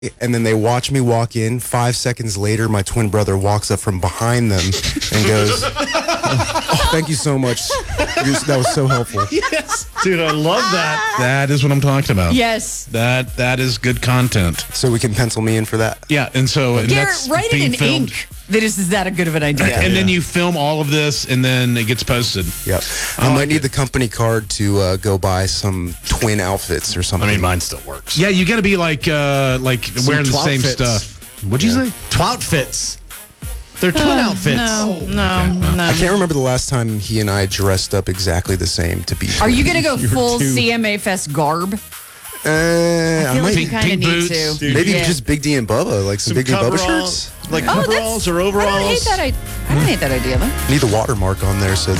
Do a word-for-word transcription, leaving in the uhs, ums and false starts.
and then they watch me walk in. Five seconds later, my twin brother walks up from behind them and goes, oh, thank you so much. That was so helpful. Yes. Dude, I love that. That is what I'm talking about. Yes. That That is good content. So we can pencil me in for that? Yeah, and so and Garrett, that's write it being in filmed. ink. That is, is that a good of an idea? Okay, and yeah. then you film all of this, and then it gets posted. Yep. I, I might like need it. the company card to uh, go buy some twin outfits or something. I mean, mine still works. Yeah, you got to be like uh, like some wearing the same fits. stuff. What'd you yeah. say? Twat fits. They're twin uh, outfits. No, oh, no, okay. well. no. I can't remember the last time he and I dressed up exactly the same to be. Are you going to go full too... C M A Fest garb? Uh, I, I feel might like you kind of need boots. to. Dude, maybe yeah. just Big D and Bubba, like some, some Big D and Bubba shirts. Like oh, coveralls or overalls. I don't hate that. I, I don't hate that idea though. Need the watermark on there so